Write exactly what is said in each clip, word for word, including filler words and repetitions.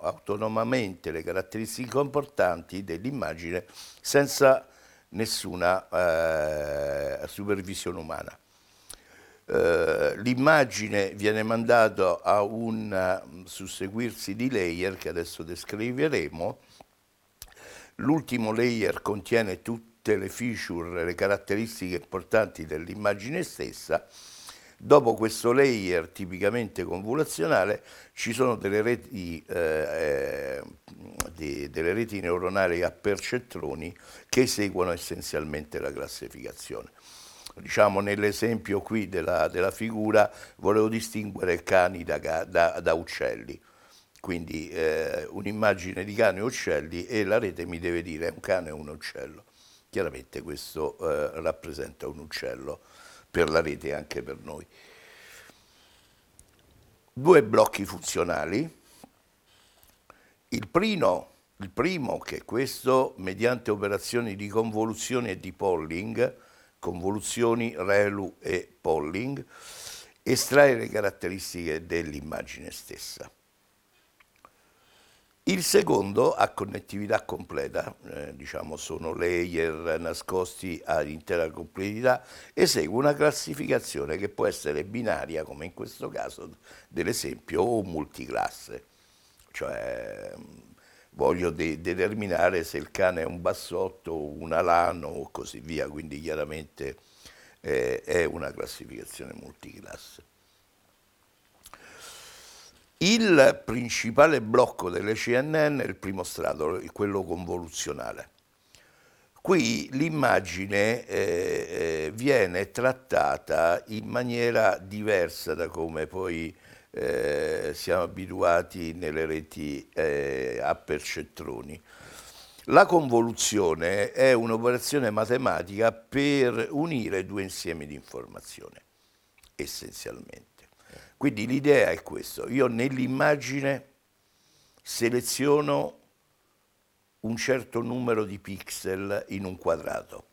autonomamente le caratteristiche comportanti dell'immagine senza nessuna eh, supervisione umana. Uh, l'immagine viene mandata a un uh, susseguirsi di layer che adesso descriveremo. L'ultimo layer contiene tutte le feature, le caratteristiche importanti dell'immagine stessa. Dopo questo layer tipicamente convoluzionale ci sono delle reti, eh, eh, di, delle reti neuronali a percettroni che eseguono essenzialmente la classificazione. Diciamo, nell'esempio qui della, della figura volevo distinguere cani da, da, da uccelli, quindi eh, un'immagine di cani e uccelli e la rete mi deve dire un cane o un uccello. Chiaramente questo eh, rappresenta un uccello per la rete e anche per noi. Due blocchi funzionali. Il primo, il primo che è questo, mediante operazioni di convoluzione e di polling, convoluzioni, ReLU e polling, estrae le caratteristiche dell'immagine stessa. Il secondo ha connettività completa, eh, diciamo sono layer nascosti ad intera complessità, esegue una classificazione che può essere binaria, come in questo caso dell'esempio, o multiclasse, cioè voglio de determinare se il cane è un bassotto, un alano o così via, quindi chiaramente eh, è una classificazione multiclasse. Il principale blocco delle C N N è il primo strato, quello convoluzionale. Qui l'immagine eh, viene trattata in maniera diversa da come poi eh, siamo abituati nelle reti eh, a percettroni. La convoluzione è un'operazione matematica per unire due insiemi di informazioni, essenzialmente. Quindi l'idea è questa: io nell'immagine seleziono un certo numero di pixel in un quadrato.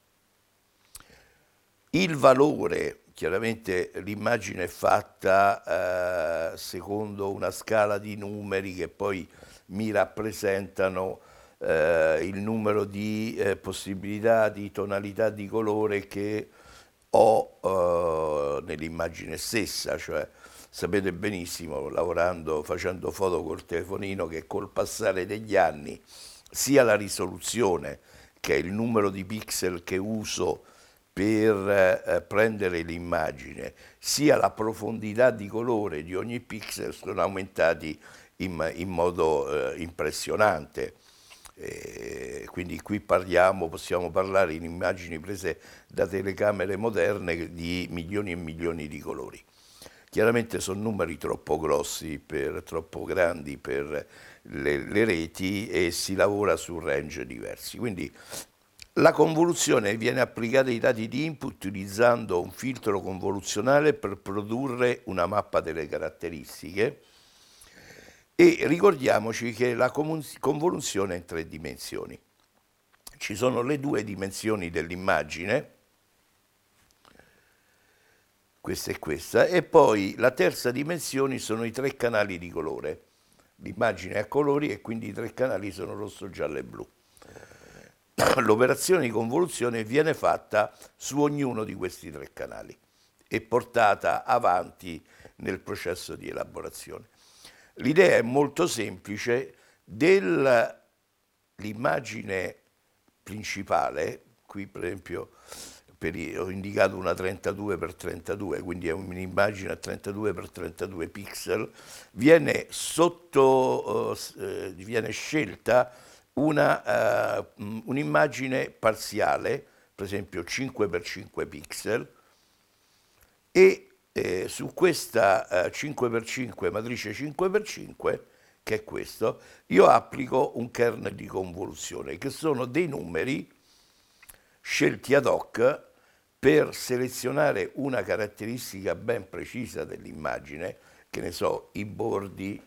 Il valore, chiaramente l'immagine è fatta eh, secondo una scala di numeri che poi mi rappresentano eh, il numero di eh, possibilità di tonalità di colore che ho eh, nell'immagine stessa, cioè sapete benissimo, lavorando, facendo foto col telefonino, che col passare degli anni sia la risoluzione, che è il numero di pixel che uso per eh, prendere l'immagine, sia la profondità di colore di ogni pixel sono aumentati in, in modo eh, impressionante. Eh, quindi qui parliamo, possiamo parlare in immagini prese da telecamere moderne di milioni e milioni di colori. Chiaramente sono numeri troppo grossi, per, troppo grandi per le, le reti e si lavora su range diversi. Quindi la convoluzione viene applicata ai dati di input utilizzando un filtro convoluzionale per produrre una mappa delle caratteristiche. E ricordiamoci che la convoluzione è in tre dimensioni. Ci sono le due dimensioni dell'immagine, questa e questa, e poi la terza dimensione sono i tre canali di colore. L'immagine è a colori e quindi i tre canali sono rosso, giallo e blu. L'operazione di convoluzione viene fatta su ognuno di questi tre canali e portata avanti nel processo di elaborazione. L'idea è molto semplice: dell'immagine principale, qui per esempio per, ho indicato una trentadue per trentadue, quindi è un'immagine a trentadue per trentadue pixel, viene, sotto, eh, viene scelta una, uh, un'immagine parziale, per esempio cinque per cinque pixel, e Eh, su questa eh, cinque per cinque, matrice cinque per cinque, che è questo, io applico un kernel di convoluzione, che sono dei numeri scelti ad hoc per selezionare una caratteristica ben precisa dell'immagine, che ne so, i bordi,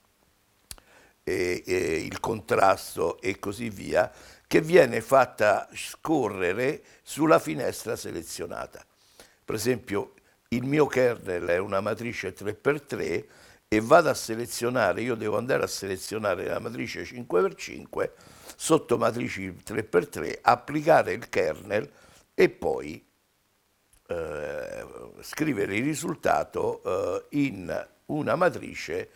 e, e il contrasto e così via, che viene fatta scorrere sulla finestra selezionata. Per esempio, il mio kernel è una matrice tre per tre e vado a selezionare, io devo andare a selezionare la matrice cinque per cinque, sotto matrici tre per tre, applicare il kernel e poi eh, scrivere il risultato eh, in una matrice